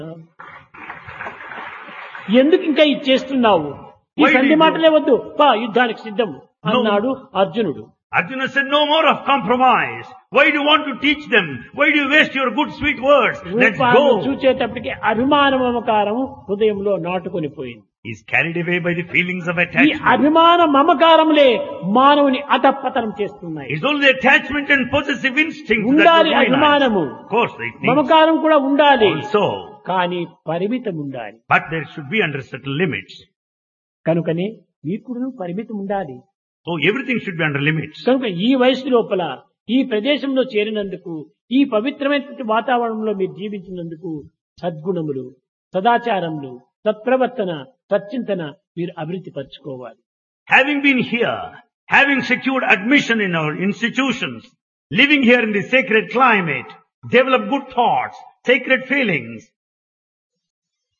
ఎందుకు ఇంకా ఇది చేస్తున్నావు? ఈ Why సంధి did you- మాటలే వద్దు, పా యుద్ధానికి సిద్ధం అన్నాడు అర్జునుడు. Arjuna said, no more of compromise. Why do you want to teach them? Why do you waste your good sweet words? Let's రూపాన్ని go. చూచేటప్పటికి అభిమాన మమకారం హృదయంలో నాటుకొని పోయింది. He's carried away by the feelings of ఈ attachment. అభిమాన మమకారములే మానవుని అధపతనం చేస్తున్నాయి. It's only the attachment and possessive instinct that ఉండాలి will ruin us. అభిమానము, Of course, it needs మమకారం కూడా ఉండాలి, also. కానీ పరిమితం ఉండాలి. But there should be under certain limits. కనుకనే మీకు కూడా పరిమితం ఉండాలి. So everything should be under limits. కనుక ఈ వయసు లోపల ఈ ప్రదేశంలో చేరినందుకు, ఈ పవిత్రమైనటువంటి వాతావరణంలో మీరు జీవించినందుకు సద్గుణములు, సదాచారములు, సత్ప్రవర్తన, సచ్చింతన మీరు అభివృద్ధి పరచుకోవాలి. Having been here, having secured admission in our institutions, living here in the sacred climate, develop good thoughts, sacred feelings,